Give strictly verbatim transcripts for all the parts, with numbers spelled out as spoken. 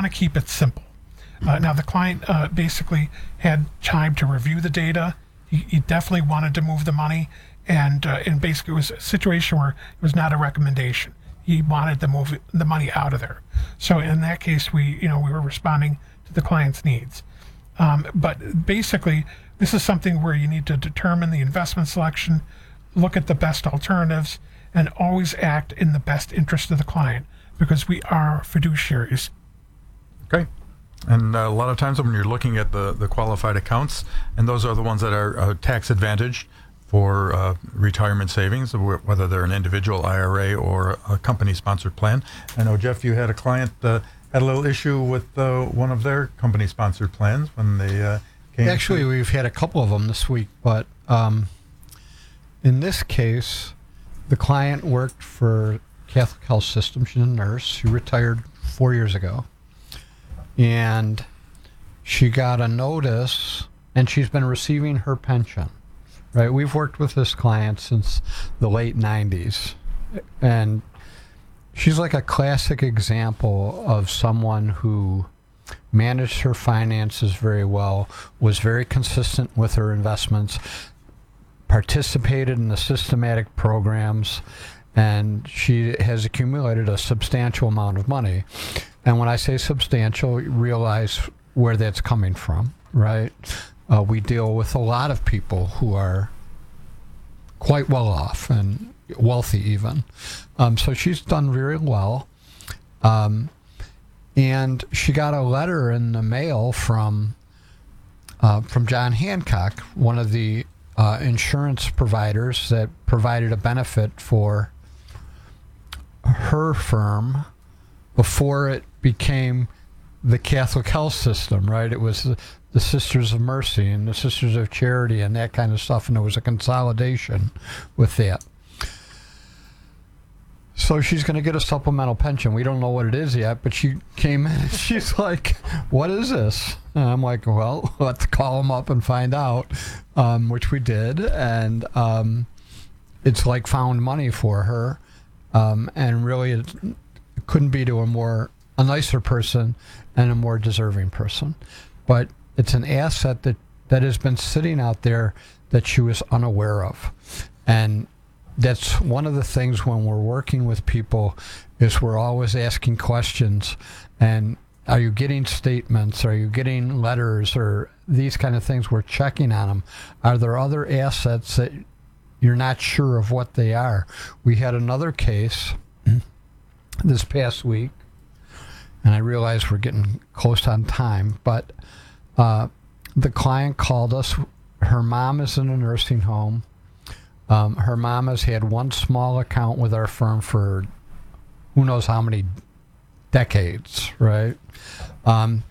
want to keep it simple. Uh, now, the client uh, basically had time to review the data. He, he definitely wanted to move the money, and uh, and basically it was a situation where it was not a recommendation. He wanted to move the money out of there. So in that case, we you know we were responding to the client's needs. Um, but basically, this is something where you need to determine the investment selection, look at the best alternatives, and always act in the best interest of the client, because we are fiduciaries. Okay. And uh, a lot of times when you're looking at the, the qualified accounts, and those are the ones that are uh, tax advantaged for uh, retirement savings, wh- whether they're an individual I R A or a company-sponsored plan. I know, Jeff, you had a client uh, had a little issue with uh, one of their company-sponsored plans when they uh, came. Actually, to- we've had a couple of them this week, but um, in this case, the client worked for Catholic Health System. She's a nurse. She retired four years ago. And she got a notice, and she's been receiving her pension, right? We've worked with this client since the late nineties. And she's like a classic example of someone who managed her finances very well, was very consistent with her investments, participated in the systematic programs, and she has accumulated a substantial amount of money. And when I say substantial, you realize where that's coming from, right? Uh, we deal with a lot of people who are quite well off and wealthy even. Um, so she's done very well. Um, and she got a letter in the mail from uh, from John Hancock, one of the uh, insurance providers that provided a benefit for her firm before it became the Catholic Health System, right? It was the, the Sisters of Mercy and the Sisters of Charity and that kind of stuff, and there was a consolidation with that. So she's going to get a supplemental pension. We don't know what it is yet, but she came in and she's like, what is this? And I'm like, well, let's call them up and find out, um, which we did. And um, it's like found money for her. Um, and really, it couldn't be to a more a nicer person and a more deserving person. But it's an asset that, that has been sitting out there that she was unaware of. And that's one of the things when we're working with people is we're always asking questions. And are you getting statements? Are you getting letters or these kind of things? We're checking on them. Are there other assets that you're not sure of what they are? We had another case this past week, and I realize we're getting close on time, but uh, the client called us. Her mom is in a nursing home. Um, her mom has had one small account with our firm for who knows how many decades, right? Um,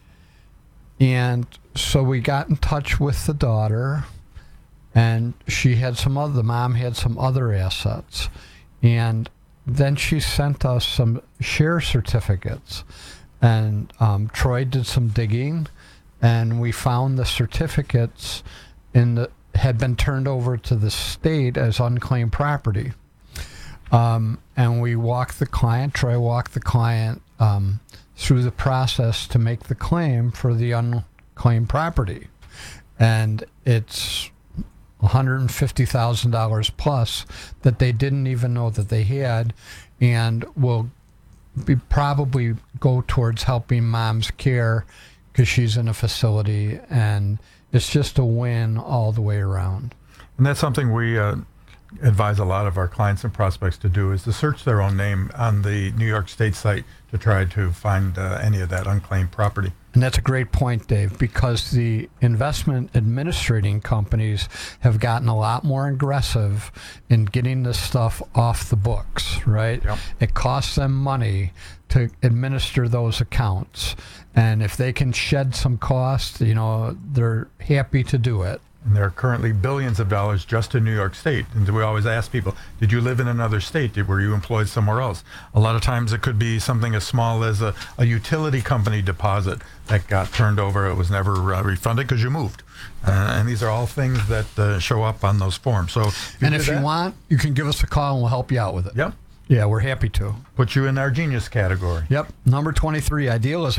and so we got in touch with the daughter, and she had some other, the mom had some other assets. And then she sent us some share certificates, and um, Troy did some digging, and we found the certificates in the had been turned over to the state as unclaimed property. Um, and we walked the client, Troy walked the client um, through the process to make the claim for the unclaimed property. And it's one hundred fifty thousand dollars plus that they didn't even know that they had, and will be probably go towards helping mom's care because she's in a facility, and it's just a win all the way around. And that's something we uh, advise a lot of our clients and prospects to do, is to search their own name on the New York State site to try to find uh, any of that unclaimed property. And that's a great point, Dave, because the investment administrating companies have gotten a lot more aggressive in getting this stuff off the books, right? Yep. It costs them money to administer those accounts. And if they can shed some cost, you know, they're happy to do it. And there are currently billions of dollars just in New York State. And we always ask people, did you live in another state? Did, were you employed somewhere else? A lot of times it could be something as small as a, a utility company deposit that got turned over. It was never uh, refunded because you moved. Uh, and these are all things that uh, show up on those forms. So, if and you if that, you want, you can give us a call and we'll help you out with it. Yep. Yeah, we're happy to. Put you in our genius category. Yep. Number twenty-three, idealism.